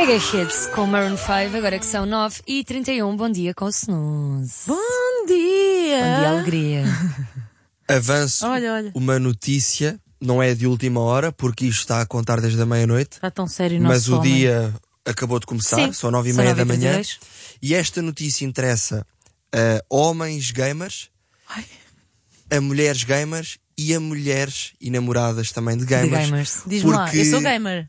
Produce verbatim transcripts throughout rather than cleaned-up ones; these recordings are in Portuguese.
Mega Hits com Maroon cinco, agora que são nove e trinta e um. Bom dia com o Snooze. Bom dia! Bom dia, alegria. Avanço olha, olha. uma notícia, não é de última hora, porque isto está a contar desde a meia-noite. Está tão sério o Mas nosso o homem. dia acabou de começar, Sim, são nove e são meia nove da e trinta e manhã. dois. E esta notícia interessa a homens gamers, Ai. a mulheres gamers e a mulheres e namoradas também de gamers. De gamers. Diz-me lá, porque eu sou gamer.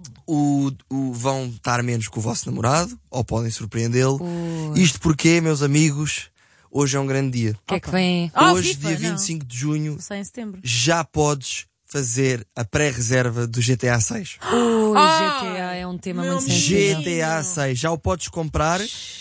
O, o, vão estar menos com o vosso namorado, ou podem surpreendê-lo. Ui. Isto porque, meus amigos, hoje é um grande dia. O que é que vem? Ah, Hoje, FIFA, dia não. vinte e cinco de junho, Sai em setembro. já podes fazer a pré-reserva do G T A seis. O Ah, G T A é um tema meu muito menino. sensível. G T A seis, já o podes comprar.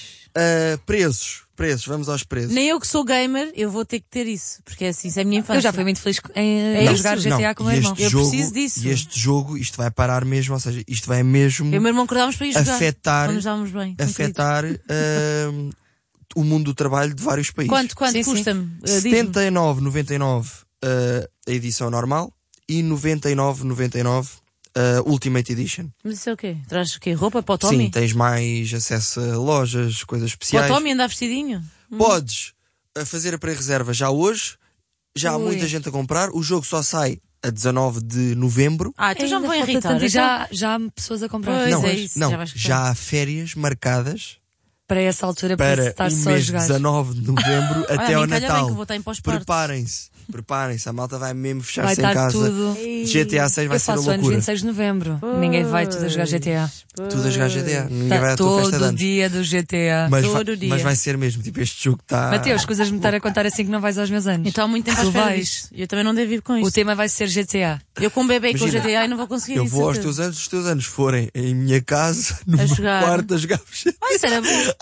Uh, preços, preços, vamos aos preços. Nem eu que sou gamer, eu vou ter que ter isso. Porque é assim, isso é a minha infância. Eu já fui muito feliz em, É em isso? jogar G T A com o meu e irmão. este Eu jogo, preciso disso. E este jogo, isto vai parar mesmo, ou seja, isto vai mesmo Eu e o meu irmão acordávamos para ir jogar. afetar, Quando nos dávamos bem. afetar uh, o mundo do trabalho de vários países. Quanto, quanto Sim, sim. custa-me? Uh, diz-me. setenta e nove vírgula noventa e nove uh, a edição normal e noventa e nove vírgula noventa e nove uh, Ultimate Edition. Mas isso é o quê? Traz o quê? Roupa para o Tommy? Sim, tens mais acesso a lojas, coisas Para o especiais. Tommy andar vestidinho? Podes uh, fazer a pré-reserva já hoje, já há Ui. muita gente a comprar. O jogo só sai a dezanove de novembro. Ah, então já me Ainda vou falta irritar. tanto e Então- já, já há pessoas a comprar. Pois não, é isso, não já vais gostar. já há férias marcadas Para essa altura, para, para estar o só a mês jogar. dezanove de novembro Olha, até a ao mim calha bem Natal. que eu vou estar em pós-partos. Preparem-se, preparem-se. A malta vai mesmo Vai fechar-se em estar casa. tudo. G T A seis vai Eu ser a faço anos loucura. vinte e seis de novembro. Ninguém vai tudo a jogar G T A. Tudo a jogar G T A. Ninguém vai Tá à tua festa de todo anos. dia do G T A. Mas Todo vai, dia. mas vai ser mesmo, tipo, este jogo está... Mateus, escusas-me estar a contar assim que não vais aos meus anos. Então há muito tempo à Tu espera vais. disto. Eu também não devo ir com O isto. tema vai ser G T A. Eu com um bebê e com o Imagina, G T A e não vou conseguir Eu isso. vou aos certeza. teus anos, os teus anos forem em minha casa, no A meu jogar. quarto, a jogar Ah, isso era bom.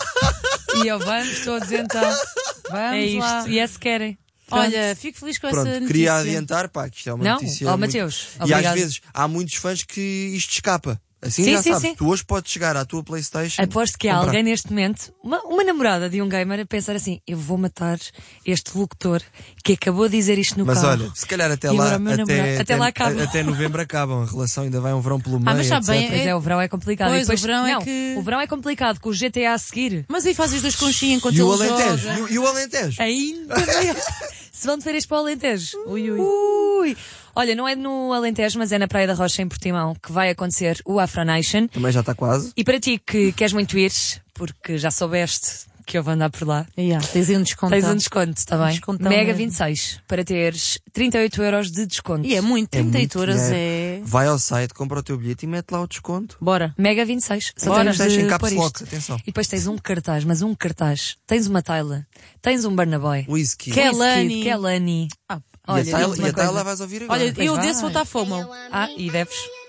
E eu vamos todos então. Vamos É isto. lá. E é se querem. Pronto. Olha, fico feliz com essa Pronto, notícia. queria adiantar, pá, que isto é uma Não? notícia Oh, muito- Mateus, E obrigado. às vezes há muitos fãs que isto escapa. Assim Sim, já sim, sabes, sim. tu hoje podes chegar à tua PlayStation. Aposto que há comprar. alguém neste momento, uma, uma namorada de um gamer, a pensar assim: eu vou matar este locutor que acabou de dizer isto no Mas carro. olha, se calhar até E lá, agora o meu até, namorado- até lá acaba. até novembro acabam. A relação ainda vai um verão pelo meio. Ah, mas sabe bem, etcétera. Pois é, o verão é complicado. Pois, e depois, o verão é não, que- o verão é complicado com o G T A a seguir. Mas aí fazes dois conchinhos enquanto E o ele Alentejo? joga. E o- E o Alentejo? Ainda maior. Se vão de férias para o Alentejo. Ui, ui. Ui. Olha, não é no Alentejo, mas é na Praia da Rocha, em Portimão, que vai acontecer o Afro Nation. Também já está quase. E para ti que queres muito ir, porque já soubeste que eu vou andar por lá, Yeah, tens aí um desconto. tens um desconto, está Um bem? descontão Mega mesmo. vinte e seis, para teres trinta e oito euros de desconto. E é muito, É trinta e oito muito euros dinheiro. é... Vai ao site, compra o teu bilhete e mete lá o desconto. Bora. Mega vinte e seis. Só Bora. temos Deixa em de caps pôr lock, isto. atenção. E depois tens um cartaz, mas um cartaz. Tens uma Tyla, tens um Burnaboy. Whisky. Que- Kelani. Whisky, Kelani. Ah, Olha, e a Tyler, digo-te e uma a Tyler coisa. vais ouvir agora. olha, Pois eu vai. desse vou estar fome. Ah, e deves.